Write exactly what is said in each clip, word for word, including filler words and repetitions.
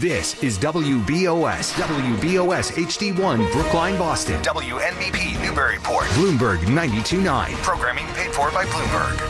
This is W B O S, W B O S H D one, Brookline, Boston. W N B P, Newburyport. Bloomberg ninety-two point nine. Programming paid for by Bloomberg.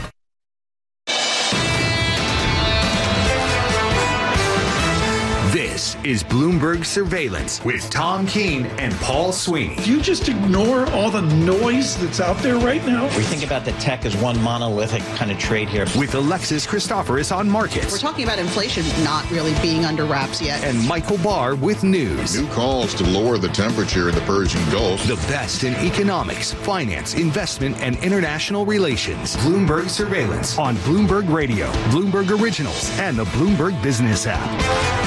This is Bloomberg Surveillance with Tom Keene and Paul Sweeney. Do you just ignore all the noise that's out there right now? We think about the tech as one monolithic kind of trade here. With Alexis Christoforous on markets. We're talking about inflation not really being under wraps yet. And Michael Barr with news. New calls to lower the temperature in the Persian Gulf. The best in economics, finance, investment, and international relations. Bloomberg Surveillance on Bloomberg Radio, Bloomberg Originals, and the Bloomberg Business app.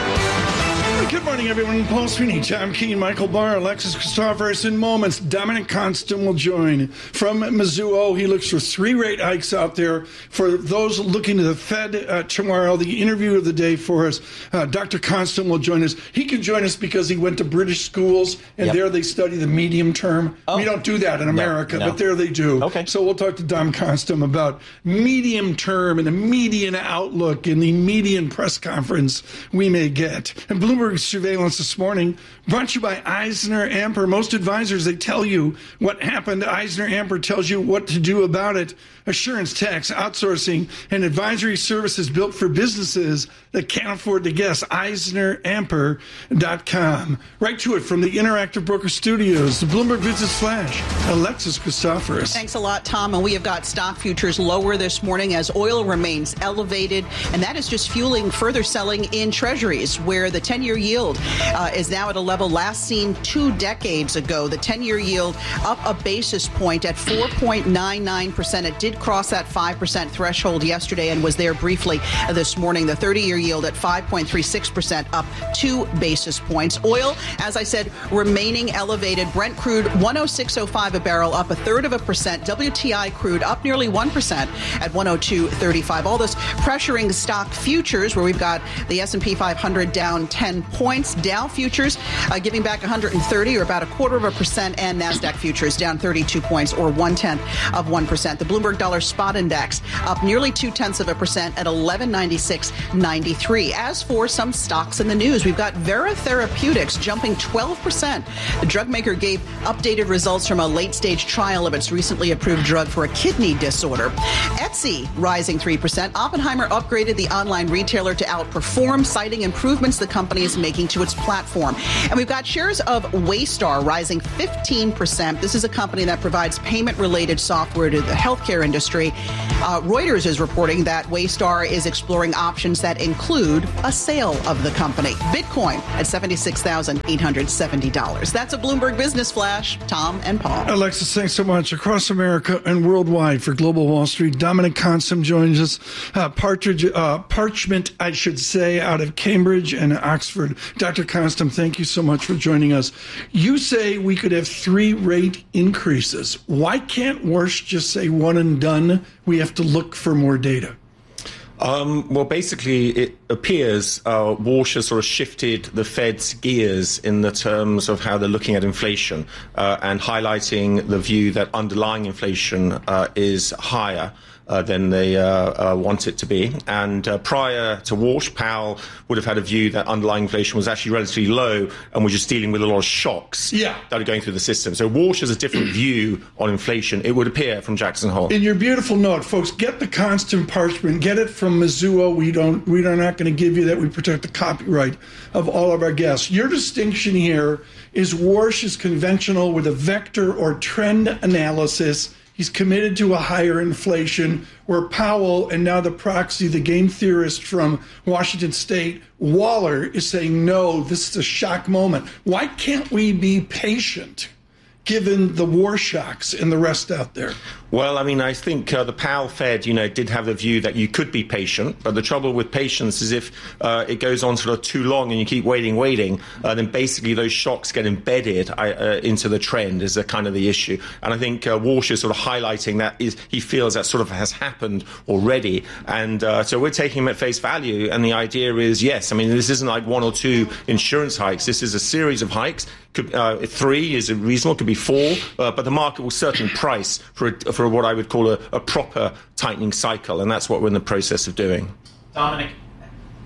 Good morning, everyone. Paul Sweeney, Tom Keene, Michael Barr, Alexis Christoforous. In moments, Dominic Constant will join from Mizuho. He looks for three rate hikes out there. For those looking to the Fed uh, tomorrow, the interview of the day for us, uh, Doctor Constant will join us. He can join us because he went to British schools, and yep. there they study the medium term. Oh. We don't do that in America, no, no. but there they do. Okay. So we'll talk to Dom Constant about medium term and the median outlook and the median press conference we may get. And Bloomberg Surveillance this morning brought to you by Eisner Amper. Most advisors, they tell you what happened. Eisner Amper tells you what to do about it. Assurance, tax, outsourcing, and advisory services built for businesses that can't afford to guess. Eisner Amper dot com. Right to it from the Interactive Broker Studios, the Bloomberg Business Flash, Alexis Christoforous. Thanks a lot, Tom. And we have got stock futures lower this morning as oil remains elevated, and that is just fueling further selling in treasuries, where the ten-year yield uh, is now at a level last seen two decades ago. The ten-year yield up a basis point at four point nine nine percent. It did cross that five percent threshold yesterday and was there briefly this morning. The thirty-year yield at five point three six percent, up two basis points. Oil, as I said, remaining elevated. Brent crude one oh six oh five a barrel, up a third of a percent. W T I crude up nearly one percent at one oh two thirty-five. All this pressuring stock futures, where we've got the S and P five hundred down ten points. Dow futures uh, giving back one hundred thirty, or about a quarter of a percent, and NASDAQ futures down thirty-two points, or one-tenth of one percent. The Bloomberg Dollar Spot Index up nearly two-tenths of a percent at eleven ninety-six ninety-three. As for some stocks in the news, we've got Vera Therapeutics jumping twelve percent. The drug maker gave updated results from a late-stage trial of its recently approved drug for a kidney disorder. Etsy rising three percent. Oppenheimer upgraded the online retailer to outperform, citing improvements the company is making to its platform. And we've got shares of Waystar rising fifteen percent. This is a company that provides payment-related software to the healthcare industry. Uh, Reuters is reporting that Waystar is exploring options that include a sale of the company. Bitcoin at seventy-six thousand eight hundred seventy dollars. That's a Bloomberg Business Flash. Tom and Paul. Alexis, thanks so much. Across America and worldwide for Global Wall Street, Dominic Constant joins us. Uh, Partridge, uh, Parchment, I should say, out of Cambridge and Oxford. Doctor Constant, thank you so much for joining us. You say we could have three rate increases. Why can't Warsh just say one and done? We have to look for more data. Um, well, basically, it appears uh, Warsh has sort of shifted the Fed's gears in the terms of how they're looking at inflation uh, and highlighting the view that underlying inflation uh, is higher Uh, than they uh, uh, want it to be. And uh, prior to Warsh, Powell would have had a view that underlying inflation was actually relatively low and we're just dealing with a lot of shocks yeah. that are going through the system. So Warsh has a different view on inflation, it would appear, from Jackson Hole. In your beautiful note, folks, get the Constant Parchment. Get it from Mizuho. We don't, we are not going to give you that. We protect the copyright of all of our guests. Your distinction here is Warsh is conventional with a vector or trend analysis. He's committed to a higher inflation, where Powell, and now the proxy, the game theorist from Washington State, Waller, is saying, no, this is a shock moment. Why can't we be patient, given the war shocks and the rest out there? Well, I mean, I think uh, the Powell Fed, you know, did have the view that you could be patient. But the trouble with patience is if uh, it goes on sort of too long and you keep waiting, waiting, uh, then basically those shocks get embedded uh, into the trend is a kind of the issue. And I think uh, Walsh is sort of highlighting that is he feels that sort of has happened already. And uh, so we're taking him at face value. And the idea is, yes, I mean, this isn't like one or two insurance hikes. This is a series of hikes. Could, uh, three is reasonable, could be four, uh, but the market will certainly price for a, for what I would call a, a proper tightening cycle, and that's what we're in the process of doing. Dominic.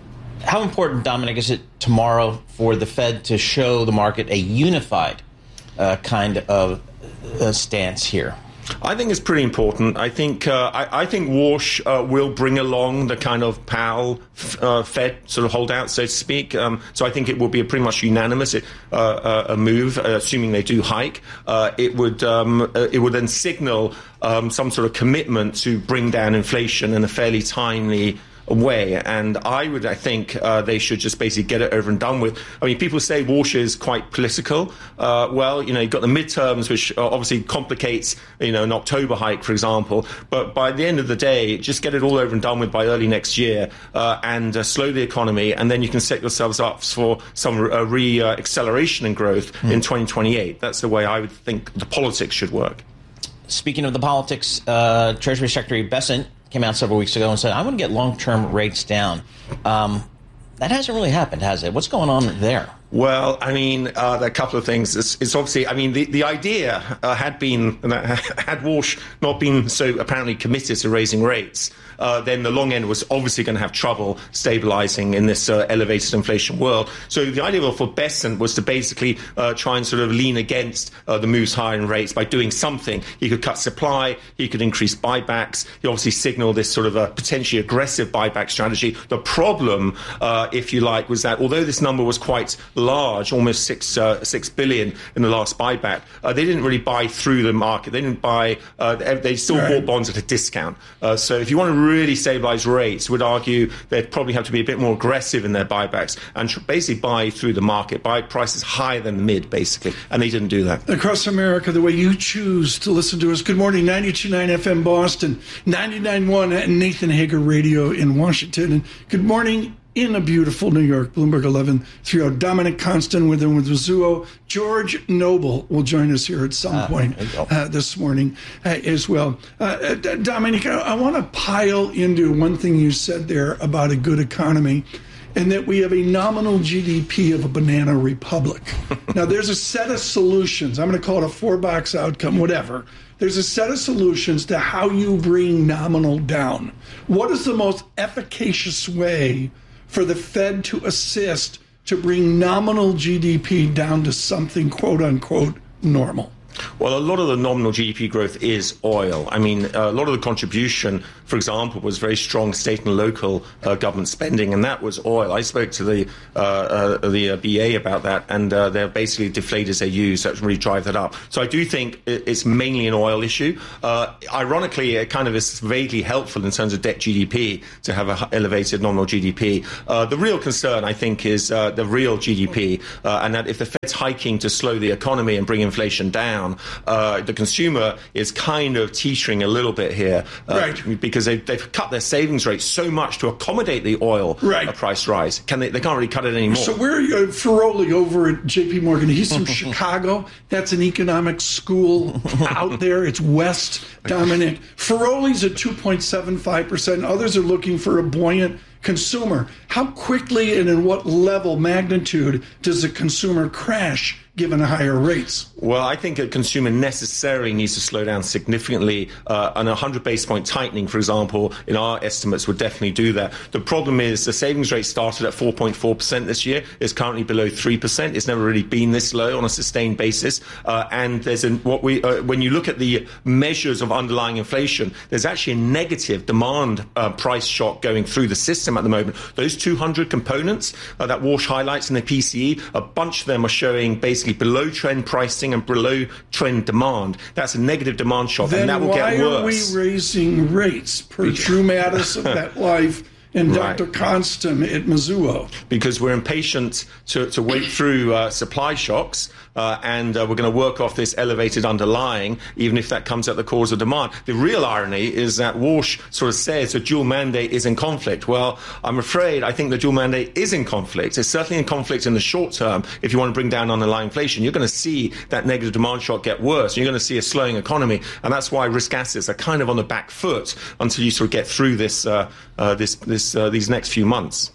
how important, Dominic, is it tomorrow for the Fed to show the market a unified uh, kind of uh, stance here? I think it's pretty important. I think uh, I, I think Walsh uh, will bring along the kind of Powell uh, Fed sort of holdout, so to speak. Um, so I think it will be a pretty much unanimous uh, uh, a move, uh, assuming they do hike. Uh, it would um, uh, it would then signal um, some sort of commitment to bring down inflation in a fairly timely way, and I would, I think, uh, they should just basically get it over and done with. I mean, people say Walsh is quite political. Uh, well, you know, you've got the midterms, which uh, obviously complicates, you know, an October hike, for example. But by the end of the day, just get it all over and done with by early next year, uh, and uh, slow the economy, and then you can set yourselves up for some uh, re-acceleration uh, in growth mm. in twenty twenty-eight. That's the way I would think the politics should work. Speaking of the politics, uh, Treasury Secretary Bessent came out several weeks ago and said, I want to get long-term rates down. Um, that hasn't really happened, has it? What's going on there? Well, I mean, uh, there are a couple of things. It's, it's obviously, I mean, the, the idea uh, had been, had Walsh not been so apparently committed to raising rates, uh, then the long end was obviously going to have trouble stabilizing in this uh, elevated inflation world. So the idea for Bessent was to basically uh, try and sort of lean against uh, the moves higher in rates by doing something. He could cut supply, he could increase buybacks, he obviously signaled this sort of a potentially aggressive buyback strategy. The problem, uh, if you like, was that although this number was quite large, almost six uh, six billion in the last buyback, uh, they didn't really buy through the market. They didn't buy. Uh, they still right. bought bonds at a discount. Uh, so if you want to really stabilize rates, would argue they'd probably have to be a bit more aggressive in their buybacks and tr- basically buy through the market, buy prices higher than the mid, basically. And they didn't do that. Across America, the way you choose to listen to us. Good morning, ninety-two point nine F M Boston, ninety-nine point one Nathan Hager Radio in Washington, and good morning in a beautiful New York, Bloomberg eleven through Dominic Constant with him with Rizzuo. George Noble will join us here at some uh, point uh, this morning uh, as well. Uh, Dominic, I, I want to pile into one thing you said there about a good economy, and that we have a nominal G D P of a banana republic. Now, there's a set of solutions. I'm going to call it a four-box outcome, whatever. There's a set of solutions to how you bring nominal down. What is the most efficacious way for the Fed to assist to bring nominal G D P down to something, quote unquote, normal? Well, a lot of the nominal G D P growth is oil. I mean, a lot of the contribution, for example, was very strong state and local uh, government spending, and that was oil. I spoke to the uh, uh, the uh, B A about that, and uh, they're basically deflators they use that really drive that up. So I do think it's mainly an oil issue. Uh, ironically, it kind of is vaguely helpful in terms of debt G D P to have an elevated nominal G D P. Uh, the real concern, I think, is uh, the real G D P, uh, and that if the Fed's hiking to slow the economy and bring inflation down, Uh, the consumer is kind of teetering a little bit here, uh, right. because they've, they've cut their savings rate so much to accommodate the oil right. uh, price rise. Can they? They can't really cut it anymore. So where are you, uh, Ferroli over at J P Morgan? He's from Chicago. That's an economics school out there. It's West, Dominic. Ferroli's at two point seven five percent. Others are looking for a buoyant consumer. How quickly and in what level, magnitude, does the consumer crash given higher rates? Well, I think a consumer necessarily needs to slow down significantly, uh, and a one hundred basis point tightening, for example, in our estimates would definitely do that. The problem is the savings rate started at four point four percent this year. It's currently below three percent. It's never really been this low on a sustained basis. Uh, and there's an, what we uh, when you look at the measures of underlying inflation, there's actually a negative demand uh, price shock going through the system at the moment. Those two hundred components uh, that Walsh highlights in the P C E, a bunch of them are showing basically below trend pricing and below trend demand. That's a negative demand shock, then and that will get worse. Why are we raising rates per Drew Mattis of MetLife and Right. Doctor Constant at Mizuho? Because we're impatient to, to wait through uh, supply shocks, uh, and uh, we're going to work off this elevated underlying, even if that comes at the cause of demand. The real irony is that Walsh sort of says a dual mandate is in conflict. Well, I'm afraid I think the dual mandate is in conflict. It's certainly in conflict in the short term. If you want to bring down underlying inflation, you're going to see that negative demand shock get worse. You're going to see a slowing economy, and that's why risk assets are kind of on the back foot until you sort of get through this uh, uh, this this Uh, these next few months.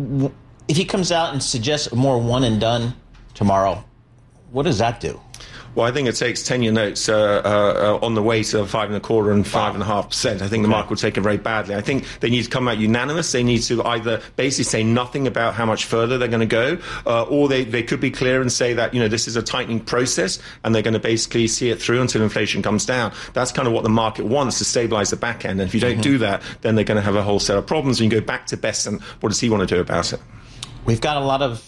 If he comes out and suggests more one and done tomorrow, what does that do? Well, I think it takes ten-year notes uh, uh, on the way to five and a quarter and five and a half percent. I think the market will take it very badly. I think they need to come out unanimous. They need to either basically say nothing about how much further they're going to go, uh, or they, they could be clear and say that, you know, this is a tightening process and they're going to basically see it through until inflation comes down. That's kind of what the market wants, to stabilize the back end. And if you don't mm-hmm. do that, then they're going to have a whole set of problems. And you go back to Bessent. What does he want to do about it? We've got a lot of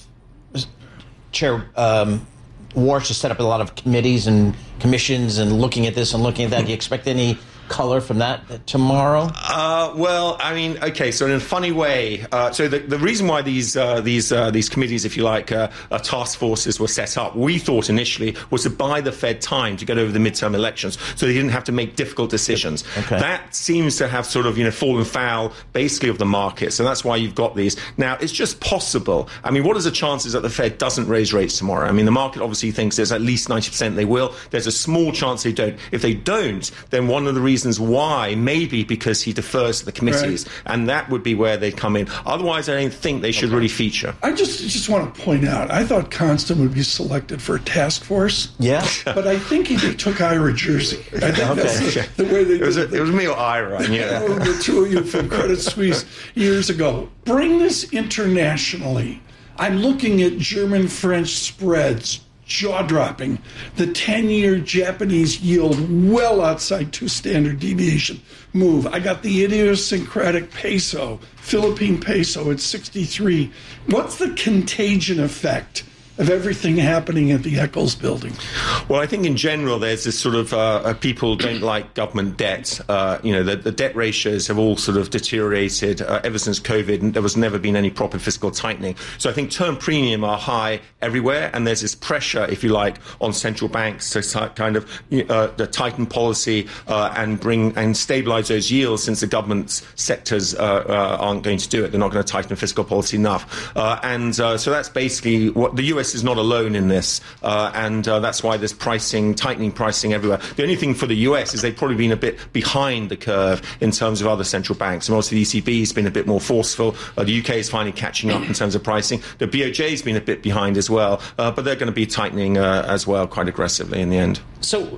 Chair um, Warsh has set up a lot of committees and commissions and looking at this and looking at that. Do you expect any color from that tomorrow? Uh, well, I mean, okay. So in a funny way, uh, so the, the reason why these uh, these uh, these committees, if you like, uh, uh, task forces were set up, we thought initially was to buy the Fed time to get over the midterm elections, so they didn't have to make difficult decisions. Okay. That seems to have sort of, you know, fallen foul basically of the market. So that's why you've got these. Now, it's just possible. I mean, what are the chances that the Fed doesn't raise rates tomorrow? I mean, the market obviously thinks there's at least ninety percent they will. There's a small chance they don't. If they don't, then one of the reasons why maybe because he defers to the committees, right. and that would be where they'd come in. Otherwise, I don't think they should okay. really feature. I just just want to point out, I thought Constant would be selected for a task force. Yeah, but I think he took Ira Jersey. I think okay. that's the, the way they it was did a, it. was me or Ira. Yeah, the two of you from Credit Suisse years ago. Bring this internationally. I'm looking at German-French spreads. Jaw-dropping. The ten-year Japanese yield well outside two standard deviation move. I got the idiosyncratic peso, Philippine peso at sixty-three. What's the contagion effect of everything happening at the Eccles building? Well, I think in general there's this sort of uh, people don't like government debt. Uh, you know, the, the debt ratios have all sort of deteriorated uh, ever since COVID, and there was never been any proper fiscal tightening. So I think term premium are high everywhere, and there's this pressure, if you like, on central banks to t- kind of uh, the tighten policy uh, and bring and stabilize those yields, since the government's sectors uh, uh, aren't going to do it. They're not going to tighten fiscal policy enough. Uh, and uh, so that's basically what the U S is not alone in this, uh, and uh, that's why there's pricing, tightening pricing everywhere. The only thing for the U S is they've probably been a bit behind the curve in terms of other central banks. And obviously the E C B has been a bit more forceful. Uh, the U K is finally catching up in terms of pricing. The B O J has been a bit behind as well, uh, but they're going to be tightening uh, as well quite aggressively in the end. So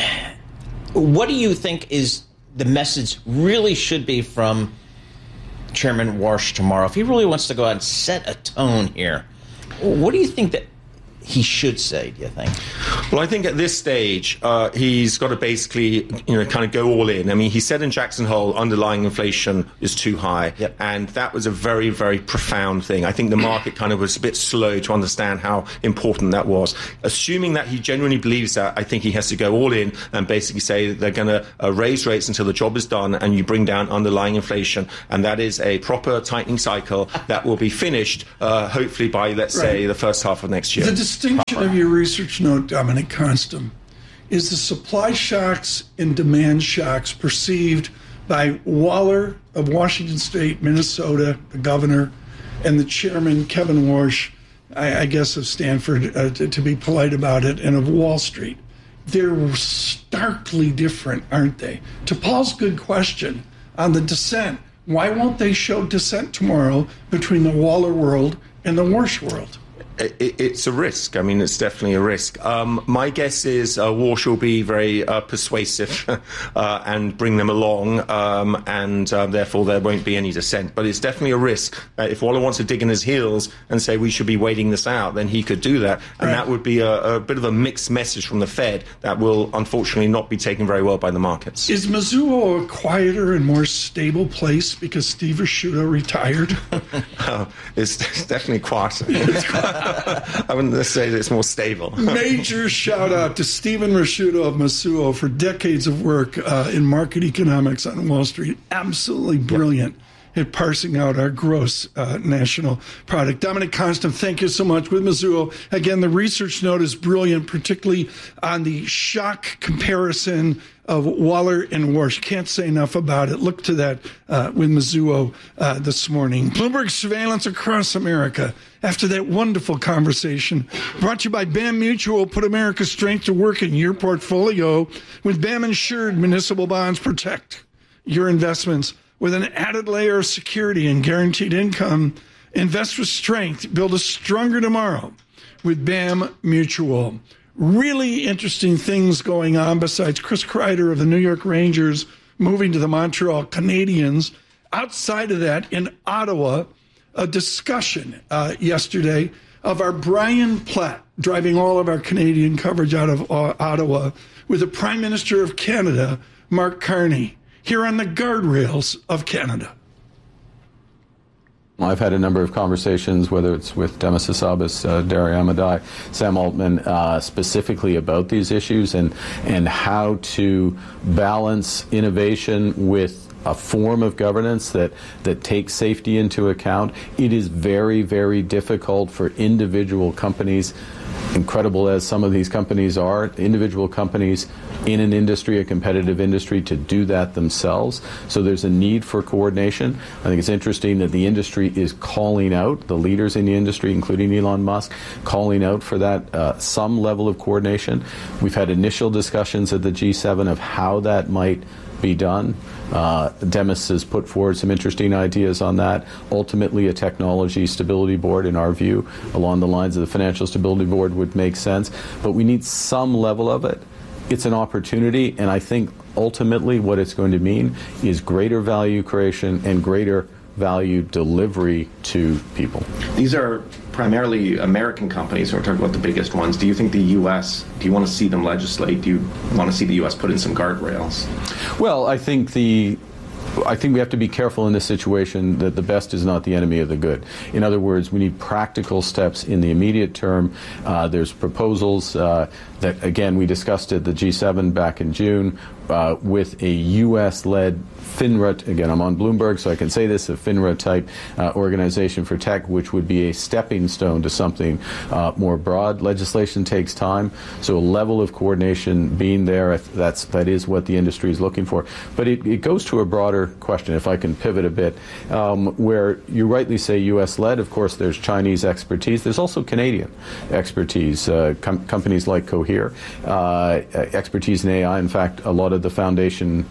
what do you think is the message really should be from Chairman Warsh tomorrow? If he really wants to go out and set a tone here, what do you think that he should say, do you think? Well, I think at this stage, uh, he's got to basically, you know, kind of go all in. I mean, he said in Jackson Hole, underlying inflation is too high. Yep. And that was a very, very profound thing. I think the market kind of was a bit slow to understand how important that was. Assuming that he genuinely believes that, I think he has to go all in and basically say they're going to uh, raise rates until the job is done and you bring down underlying inflation. And that is a proper tightening cycle that will be finished, uh, hopefully by, let's right. say, the first half of next year. The distinction proper. of your research note, Dominic Konstam, is the supply shocks and demand shocks perceived by Waller of Washington State, Minnesota, the governor, and the chairman, Kevin Warsh, I, I guess of Stanford, uh, to, to be polite about it, and of Wall Street. They're starkly different, aren't they? To Paul's good question on the dissent, why won't they show dissent tomorrow between the Waller world and the Warsh world? It's a risk. I mean, it's definitely a risk. Um, my guess is uh, Warsh will be very uh, persuasive uh, and bring them along, um, and uh, therefore there won't be any dissent. But it's definitely a risk. Uh, if Waller wants to dig in his heels and say we should be waiting this out, then he could do that. And right. that would be a, a bit of a mixed message from the Fed that will unfortunately not be taken very well by the markets. Is Mizuho a quieter and more stable place because Steve Risciuto retired? uh, it's, it's definitely quieter. It's quieter. I wouldn't say that it's more stable. Major shout out to Stephen Risciuto of Mizuho for decades of work uh, in market economics on Wall Street. Absolutely brilliant yep. at parsing out our gross uh, national product. Dominic Konstam, thank you so much with Mizuho. Again, the research note is brilliant, particularly on the shock comparison of Waller and Warsh. Can't say enough about it. Look to that uh, with Mizuho uh, this morning. Bloomberg Surveillance across America. After that wonderful conversation, brought to you by B A M Mutual. Put America's strength to work in your portfolio. With B A M Insured, municipal bonds protect your investments with an added layer of security and guaranteed income. Invest with strength. Build a stronger tomorrow with B A M Mutual. really interesting things going on besides Chris Kreider of the New York Rangers moving to the Montreal Canadiens. Outside of that, in Ottawa, a discussion uh, yesterday of our Brian Platt driving all of our Canadian coverage out of uh, Ottawa with the Prime Minister of Canada, Mark Carney, here on the guardrails of Canada. I've had a number of conversations, whether it's with Demis Hassabis, uh, Dari Amadai, Sam Altman, uh, specifically about these issues and, and how to balance innovation with a form of governance that, that takes safety into account. It is very, very difficult for individual companies, incredible as some of these companies are, individual companies in an industry, a competitive industry, to do that themselves. So there's a need for coordination. I think it's interesting that the industry is calling out, the leaders in the industry, including Elon Musk, calling out for that uh, some level of coordination. We've had initial discussions at the G seven of how that might be done. Uh, Demis has put forward some interesting ideas on that. Ultimately, a technology stability board, in our view, along the lines of the financial stability board, would make sense. But we need some level of it. It's an opportunity, and I think ultimately what it's going to mean is greater value creation and greater value delivery to people. These are primarily American companies. We're talking about the biggest ones. Do you think the U S, do you want to see them legislate? Do you want to see the U S put in some guardrails? Well, I think the I think we have to be careful in this situation that the best is not the enemy of the good. In other words, we need practical steps in the immediate term. Uh, there's proposals uh, that, again, we discussed at the G seven back in June uh, with a U S-led FINRA, again, I'm on Bloomberg, so I can say this, a FINRA-type uh, organization for tech, which would be a stepping stone to something uh, more broad. Legislation takes time, so a level of coordination being there, that's, that is what the industry is looking for. But it, it goes to a broader question, if I can pivot a bit, um, where you rightly say U S-led. Of course, there's Chinese expertise. There's also Canadian expertise, uh, com- companies like Cohere, uh, expertise in A I. In fact, a lot of the foundation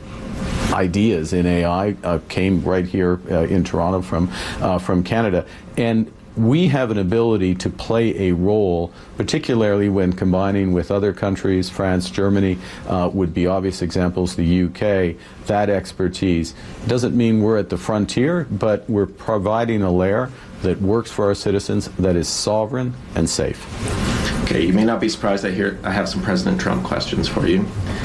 ideas in A I uh, came right here uh, in Toronto from uh, from Canada. And we have an ability to play a role, particularly when combining with other countries. France, Germany uh, would be obvious examples, the U K. That expertise doesn't mean we're at the frontier, but we're providing a layer that works for our citizens, that is sovereign and safe. Okay, you may not be surprised I hear I have some President Trump questions for you.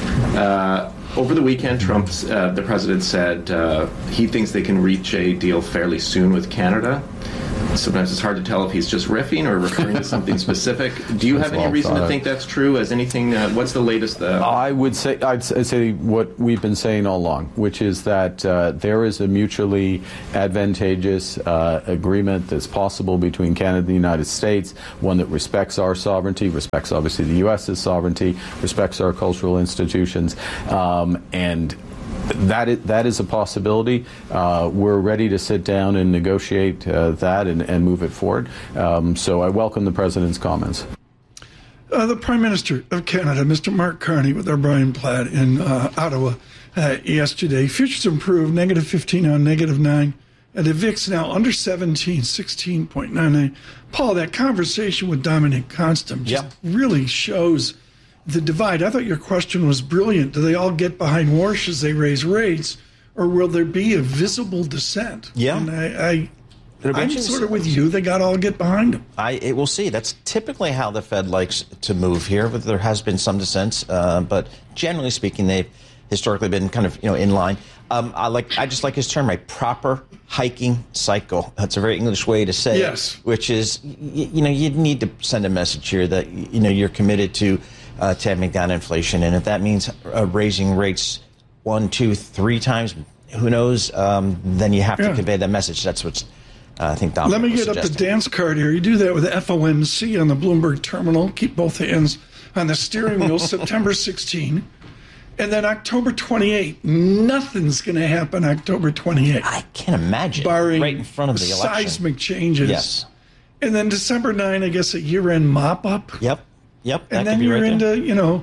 Uh, over the weekend, Trump, uh, the president said uh, he thinks they can reach a deal fairly soon with Canada. Sometimes it's hard to tell if he's just riffing or referring to something specific. Do you have any reason to think that's true? As anything? Uh, what's the latest? Uh... I would say I'd say what we've been saying all along, which is that uh, there is a mutually advantageous uh, agreement that's possible between Canada and the United States, one that respects our sovereignty, respects obviously the U S's sovereignty, respects our cultural institutions, um, and. That is, that is a possibility. Uh, we're ready to sit down and negotiate uh, that and, and move it forward. Um, so I welcome the President's comments. Uh, the Prime Minister of Canada, Mister Mark Carney, with our Brian Platt in uh, Ottawa uh, yesterday. Futures improved, negative fifteen on negative nine. And the V I X now under seventeen, sixteen point nine nine. Paul, that conversation with Dominic Constant just yep. really shows the divide. I thought your question was brilliant. Do they all get behind Warsh as they raise rates, or will there be a visible dissent? Yeah. And I, I, I'm sort of with you. They got to all get behind them. I it, we'll see. That's typically how the Fed likes to move here, but there has been some dissent. Uh, but generally speaking, they've historically been kind of you know in line. Um, I like. I just like his term, a proper hiking cycle. That's a very English way to say yes. it. Which is, you, you know, you need to send a message here that you know you're committed to. Uh, tamping down inflation, and if that means uh, raising rates one, two, three times, who knows? Um, then you have to yeah. convey that message. That's what's uh, I think Dominic Let me was get suggesting. up the dance card here. You do that with F O M C on the Bloomberg terminal. Keep both hands on the steering wheel. September sixteenth, and then October twenty-eighth. Nothing's going to happen October twenty-eighth. I can't imagine. Barring right in front of the election. Seismic changes. Yes. And then December ninth, I guess, a year-end mop-up. Yep. Yep, that and then could be you're right into, there. you know,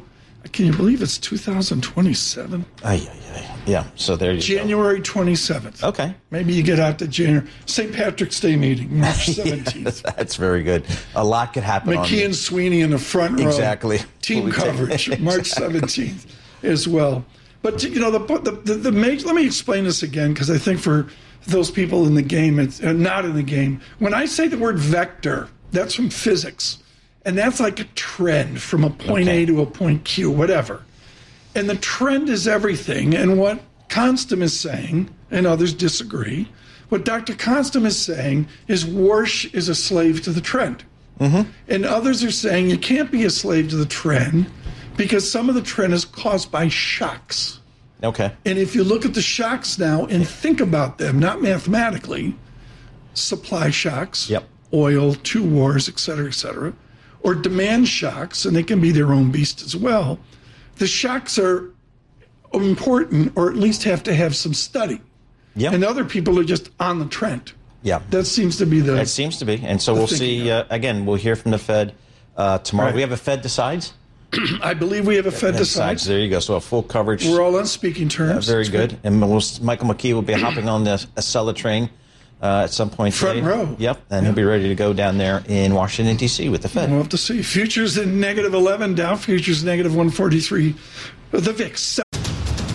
Can you believe it's two thousand twenty-seven? Ay, ay, ay. Yeah, so there you January go. twenty-seventh. Okay. Maybe you get out to January. Saint Patrick's Day meeting, March seventeenth. Yeah, that's very good. A lot could happen. McKee and Sweeney in the front row. Exactly. Team we'll coverage, exactly. March seventeenth as well. But, you know, the the, the, the major, let me explain this again, because I think for those people in the game, it's uh, not in the game. When I say the word vector, that's from physics. And that's like a trend from a point okay. A to a point Q, whatever. And the trend is everything. And what Konstam is saying, and others disagree, what Doctor Konstam is saying is Warsh is a slave to the trend. Mm-hmm. And others are saying you can't be a slave to the trend because some of the trend is caused by shocks. Okay. And if you look at the shocks now and think about them, not mathematically, supply shocks, yep. oil, two wars, et cetera, et cetera, or demand shocks, and they can be their own beast as well. The shocks are important, or at least have to have some study. Yep. And other people are just on the trend. Yeah. That seems to be the... It seems to be. And so we'll see, uh, again, we'll hear from the Fed uh, tomorrow. Right. We have a Fed Decides? I believe we have a Fed, Fed Decides. Decides. There you go. So a full coverage. We're all on speaking terms. Yeah, very good. good. And we'll, Michael McKee will be hopping on the Acela train uh, at some point Front today. row. Yep. And yeah. he'll be ready to go down there in Washington, D C with the Fed. We'll have to see. Futures in negative eleven, Dow futures negative one forty-three. The V I X